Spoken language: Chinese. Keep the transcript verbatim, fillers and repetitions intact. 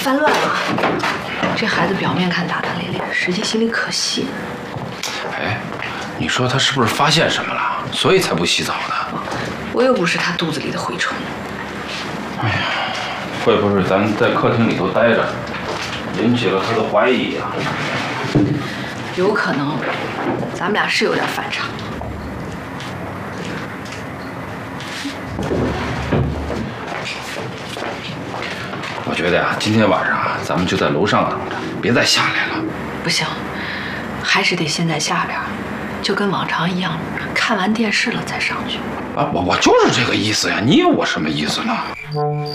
翻乱了。这孩子表面看大大咧咧，实际心里可细。 哎，你说他是不是发现什么了，所以才不洗澡呢？ 我又不是他肚子里的蛔虫。 哎呀，会不会咱在客厅里头待着，引起了他的怀疑呀？ 有可能，咱们俩是有点反常。 我觉得呀，今天晚上啊，咱们就在楼上等着，别再下来了。 不行，还是得先在下边，就跟往常一样，看完电视了再上去。 啊，我我就是这个意思呀，你以为我什么意思呢？